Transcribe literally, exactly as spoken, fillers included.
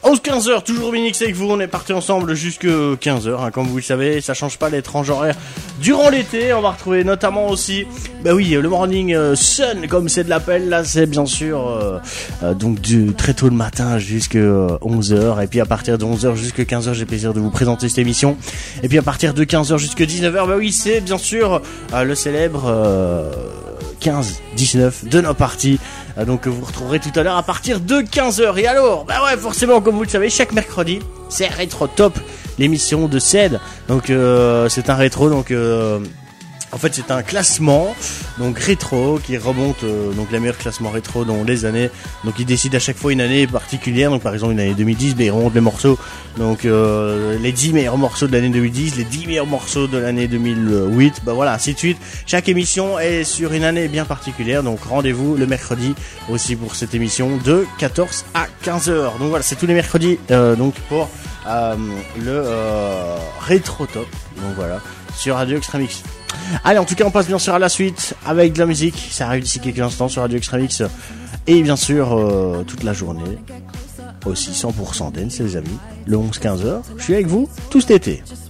onze quinze heures, toujours Minix avec vous, on est parti ensemble jusque quinze heures, hein, comme vous le savez, ça change pas les tranches horaires durant l'été. On va retrouver notamment aussi, bah oui, le morning euh, sun, comme c'est de l'appel, là c'est bien sûr euh, euh, donc du très tôt le matin jusque onze heures, et puis à partir de onze heures jusque quinze heures, j'ai plaisir de vous présenter cette émission, et puis à partir de quinze heures jusque dix-neuf heures, bah oui, c'est bien sûr euh, le célèbre euh, quinze dix-neuf de nos parties. Donc vous retrouverez tout à l'heure à partir de quinze heures. Et alors, bah ouais, forcément, comme vous le savez, chaque mercredi, c'est Rétro Top, l'émission de C E D. Donc euh, c'est un rétro, donc euh, en fait c'est un classement donc rétro qui remonte euh, donc les meilleurs classements rétro dans les années. Donc il décide à chaque fois une année particulière. Donc par exemple une année deux mille dix, ben il remonte les morceaux. Donc euh, les dix meilleurs morceaux de l'année deux mille dix, les dix meilleurs morceaux de l'année deux mille huit, bah voilà, ainsi de suite. Chaque émission est sur une année bien particulière. Donc rendez-vous le mercredi aussi pour cette émission de quatorze à quinze heures. Donc voilà, c'est tous les mercredis euh, donc pour euh, le euh, Rétro Top. Donc voilà, sur Radio Extreme X. Allez, en tout cas, on passe bien sûr à la suite avec de la musique. Ça arrive d'ici quelques instants sur Radio Extreme X. Et bien sûr, euh, toute la journée. Aussi cent pour cent dance, les amis. Le onze quinze heures. Je suis avec vous tout cet été.